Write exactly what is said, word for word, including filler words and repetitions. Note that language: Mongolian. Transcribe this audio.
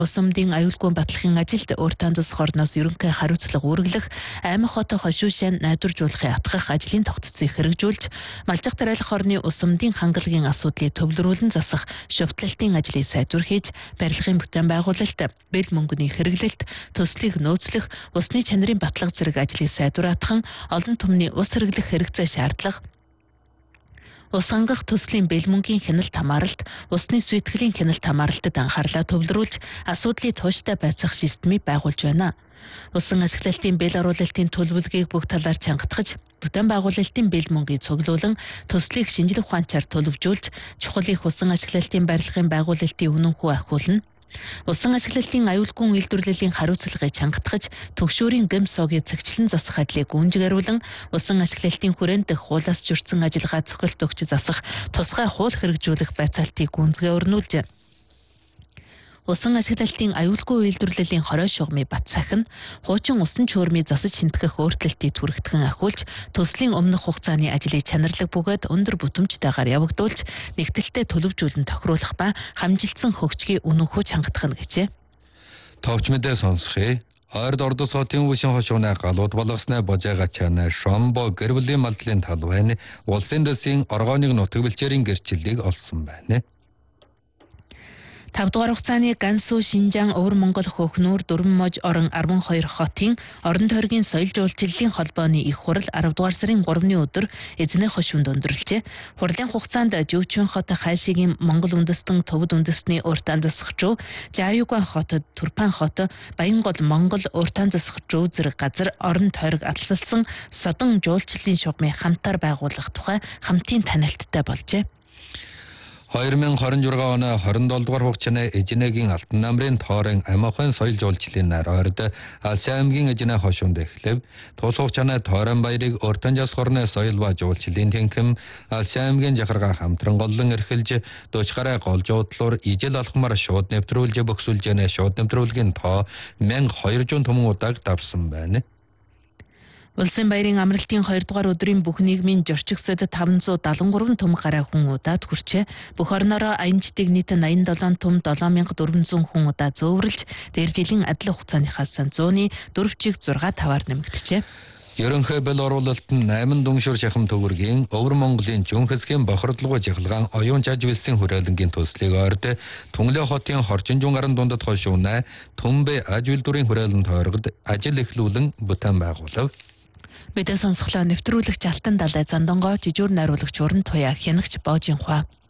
Усамдын аюулгүй батлахын ажилд өөр танзас хорноос ерөнхий хариуцлага үүргэлэх, аймаг хотоо хошуушаан найдваржуулахын атгах ажлын тогтцыг хэрэгжүүлж, малжих тариалах орны усамдын хангалагын асуудлыг төвлөрүүлэн засах шувтлалтын ажлыг сайдвар хийж, барилгын бүтээн байгуулалт, бэл мөнгөний хэрэглэлт, төслийг нөөцлөх, усны чанарын батлага зэрэг ажлыг сайдваратхан, олон түмний ус хэрэглэх хэрэгцээ шаардлага, ус хангах төслийн бэл мөнгийн хяналт хамааралт, усны сүйтгэлийн хяналт хамааралтад анхаарлаа төвлөрүүлж, асуудлыг тууштай байцаах системийг байгуулж байна. Усан ашиглалтын бэл оруулалтын төлөвлөгөөг бүх талаар чангатгаж, бүтээн байгуулалтын бэл мөнгийг цуглуулан, төслийг шинжлэх ухаанчаар төлөвжүүлж, чухал их усан ашиглалтын барилгын байгуулалтын үнэн хүү ахиулна. Усан ашиглалтын аюулгүй үйлдвэрлэлийн хариуцлагыг чангатгаж, түгшүүрийн гэм соогийг цэгчлэн засах ажлыг гүйцэтгүүлэн, усан ашиглалтын хүрээнд дэх хуулиас зөрчсөн ажиллагаа цохилт өгч засах тусгай хууль хэрэгжүүлэх байцаалтыг гүйцэтгэе өрнүүлж, усан ашиглалтын аюулгүй үйлдвэрлэлийн хорой шугамыг бат сахин, хуучин усан чөөрмийг засаж шинтгэх өөрчлөлтийг түргэтгэн ахиулж, төслийн өмнөх хугацааны ажлыг чанарлаг бөгөөд өндөр бүтэмжтэйгээр явагдуулж, нэгдэлтэд төлөвжүүлэн тохируулах ба хамжилтсан хөгжгийг үнэнхүү чангатах нь гэжээ. Товч мэдээ сонсхий. Ойрд Ордос хотын Үшин хошууны галууд болгосноо божаага чанаа Шомбо гэр бүлийн малдлын талбайн улсын дэсийн оргооны нутаг бэлчээрийн гэрчлэлийг олсон байна. тавдугаар хугацааны Гансу, Шинжаан, Өвөр Монгол, Хөхнүүр, Дөрвөн Мож, Орон арван хоёр хотын орон тойргийн соёл жуулчлалын холбооны их хурал аравдугаар сарын гуравны өдөр эзнээ хошуунд өндөрлжээ. Хурлын хугацаанд Жүвчүн хот, Хайшигийн Монгол үндэстэн төвд үндэстний уртаан засах руу, Жааюган хотод, Турпан хот, Баянгол Монгол уртаан засах руу зэрэг газар орон тойрог аталсан содон жуулчлалын шугамыг хамтаар байгуулах тухай хамтын танилттай болжээ. хоёр мянга хорин журга оны хорин долоо дугаар хугацааны Эжинэгийн Алтан намрын тоорын амихан соёл жуулчлалын нар ойрд Алсын аймгийн Эжинэ хошуунд эхлэв. Тус хугацааны тоорын баярыг уртан жас хорны соёл ба жуулчлалын тэнхим Алсын аймгийн жахарга хамтран голлон эрхэлж дууч гараа гол жуудлуур ижил алхмаар шууд нэвтрүүлж бөксүүлж нэ шууд нэвтрүүлгийн тоо мянга хоёрдугаар төмөн удааг давсан байна. Улсын баярын амралтын хоёрдугаар өдрийн бүх нийгмийн зорчигсод таван зуун дагалан гурван төм гараа хүн удаад хүрчээ. Бүх орноороо аянчдыг нийт наян долоон төм долоон мянга дөрвөн зуун хүн удаа зөөврөлж, дээр жилийн адил хугацааныхаас зууны дөрвөн чиг зургаа таваар нэмэгдэжээ. Ерөнхий бэл оруулалт нь найман дүншүр шахам төгөргийн Өвөр Монголын Жүнхэсгийн бохирдлогоо жахалгаан оюун чаж вэлсийн хүрээлэнгийн төслийг ойрд Түнглээ хотын Хорчинжун гарын дундад хошуунаа Түмбэ аж үйлдвэрийн хүрээлэн тойрогод ажил эхлүүлэн бүтээн байгуулав. Мэдээ сонсголоо нэвтрүүлэгч Алтан Далай Зандонгоо, жижүүр найруулагч Уран Туяа, хянагч Боожинхуа.